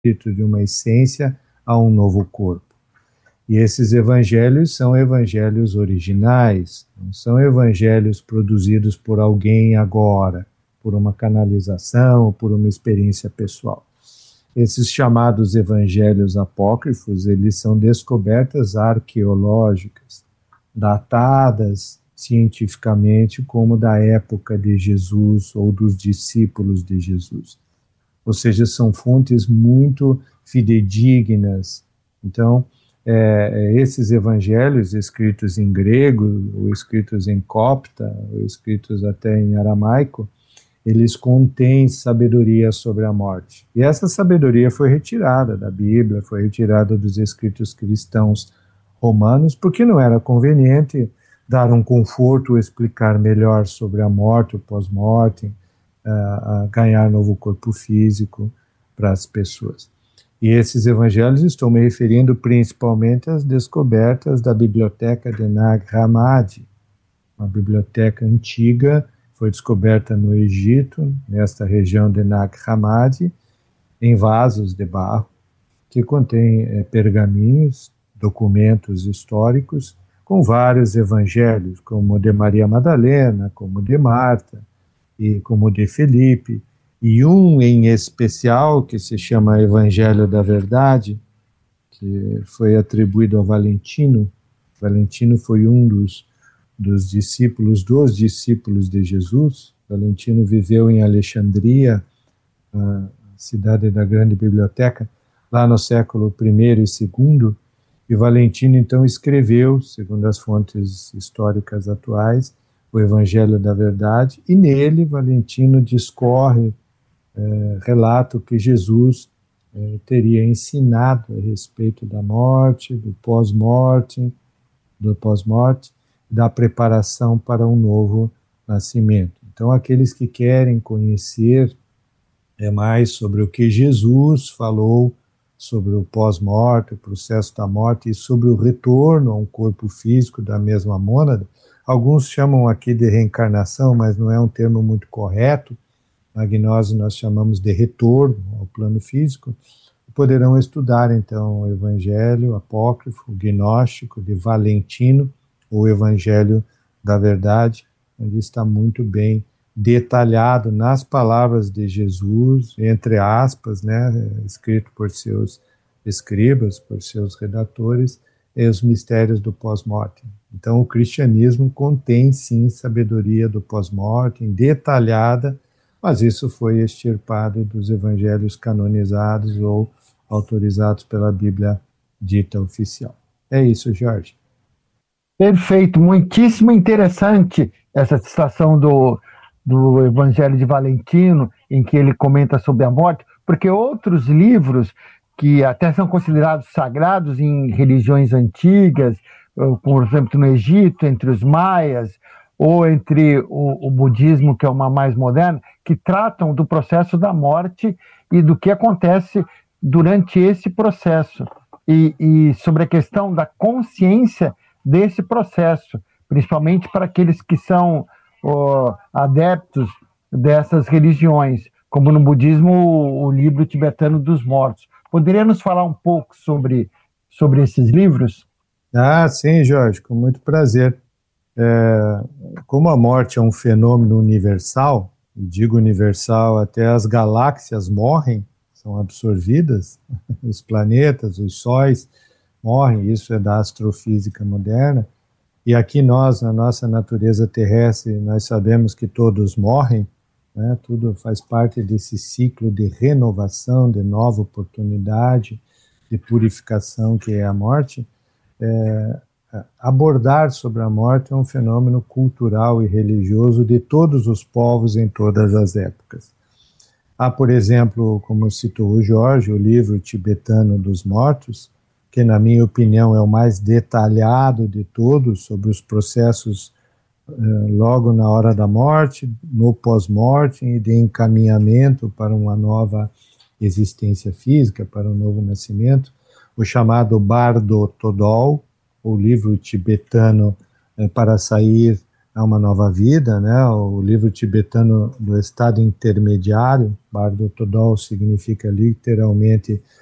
espírito, de uma essência, a um novo corpo. E esses evangelhos são evangelhos originais, não são evangelhos produzidos por alguém agora, por uma canalização, por uma experiência pessoal. Esses chamados evangelhos apócrifos, eles são descobertas arqueológicas, datadas cientificamente como da época de Jesus ou dos discípulos de Jesus. Ou seja, são fontes muito fidedignas. Então, esses evangelhos escritos em grego, ou escritos em copta, ou escritos até em aramaico, eles contêm sabedoria sobre a morte. E essa sabedoria foi retirada da Bíblia, foi retirada dos escritos cristãos romanos, porque não era conveniente dar um conforto, explicar melhor sobre a morte, o pós-mortem, ganhar novo corpo físico para as pessoas. E esses evangelhos estou me referindo principalmente às descobertas da biblioteca de Nag Hammadi, uma biblioteca antiga, foi descoberta no Egito, nesta região de Nag Hammadi, em vasos de barro, que contém pergaminhos, documentos históricos, com vários evangelhos, como o de Maria Madalena, como o de Marta, e como o de Felipe, e um em especial, que se chama Evangelho da Verdade, que foi atribuído a Valentino. Valentino foi um dos discípulos de Jesus. Valentino viveu em Alexandria, a cidade da grande biblioteca, lá no século I e II, e Valentino então escreveu, segundo as fontes históricas atuais, o Evangelho da Verdade, e nele Valentino discorre, relato que Jesus teria ensinado a respeito da morte, do pós-morte, da preparação para um novo nascimento. Então, aqueles que querem conhecer mais sobre o que Jesus falou sobre o pós-morte, o processo da morte e sobre o retorno a um corpo físico da mesma mônada, alguns chamam aqui de reencarnação, mas não é um termo muito correto. Na gnose nós chamamos de retorno ao plano físico. Poderão estudar então o Evangelho apócrifo, gnóstico de Valentino, o Evangelho da Verdade, onde está muito bem detalhado nas palavras de Jesus, entre aspas, né, escrito por seus escribas, por seus redatores, os mistérios do pós-mortem. Então o cristianismo contém sim sabedoria do pós-mortem, detalhada, mas isso foi extirpado dos evangelhos canonizados ou autorizados pela Bíblia dita oficial. É isso, Jorge. Perfeito, muitíssimo interessante essa citação do Evangelho de Valentino, em que ele comenta sobre a morte, porque outros livros que até são considerados sagrados em religiões antigas, por exemplo, no Egito, entre os maias, ou entre o budismo, que é uma mais moderna, que tratam do processo da morte e do que acontece durante esse processo, e sobre a questão da consciência desse processo, principalmente para aqueles que são adeptos dessas religiões, como no budismo o livro tibetano dos mortos. Poderia nos falar um pouco sobre esses livros? Ah, sim, Jorge, com muito prazer. Como a morte é um fenômeno universal, e digo universal, até as galáxias morrem, são absorvidas, os planetas, os sóis morrem, isso é da astrofísica moderna, e aqui nós, na nossa natureza terrestre, nós sabemos que todos morrem, né? Tudo faz parte desse ciclo de renovação, de nova oportunidade, de purificação que é a morte. Abordar sobre a morte é um fenômeno cultural e religioso de todos os povos em todas as épocas. Há, por exemplo, como citou o Jorge, o livro tibetano dos mortos, que na minha opinião é o mais detalhado de todos sobre os processos logo na hora da morte, no pós-morte e de encaminhamento para uma nova existência física, para um novo nascimento, o chamado Bardo Todol, o livro tibetano para sair a uma nova vida, né? O livro tibetano do estado intermediário, Bardo Thodol, significa literalmente